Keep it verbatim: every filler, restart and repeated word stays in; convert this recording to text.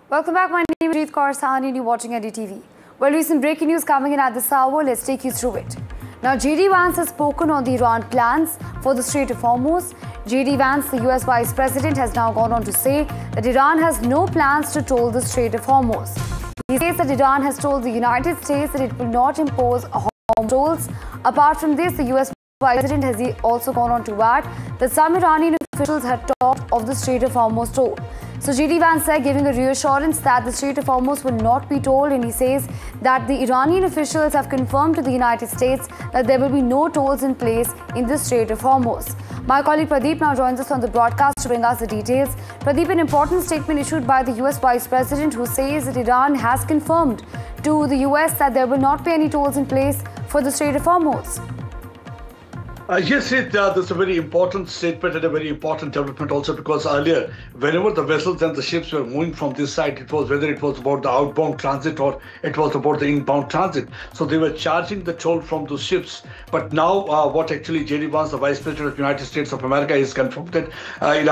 Welcome back. My name is Jeet Kaur Sahani and you're watching N D T V. Well, recent breaking news coming in at this hour. Let's take you through it. Now, J D Vance has spoken on the Iran plans for the Strait of Hormuz. J D Vance, the U S Vice President, has now gone on to say that Iran has no plans to toll the Strait of Hormuz. He says that Iran has told the United States that it will not impose Hormuz tolls. Apart from this, the U S Vice President has also gone on to add that some Iranian officials had talked of the Strait of Hormuz toll. So J D Vance said, giving a reassurance that the Strait of Hormuz will not be tolled, and he says that the Iranian officials have confirmed to the United States that there will be no tolls in place in the Strait of Hormuz. My colleague Pradeep now joins us on the broadcast to bring us the details. Pradeep, an important statement issued by the U S Vice President, who says that Iran has confirmed to the U S that there will not be any tolls in place for the Strait of Hormuz. Uh, yes, it, uh, that's a very important statement and a very important development also, because earlier, whenever the vessels and the ships were moving from this side, it was whether it was about the outbound transit or it was about the inbound transit. So they were charging the toll from those ships. But now uh, what actually J D Vance, the Vice President of the United States of America, is confirmed that uh,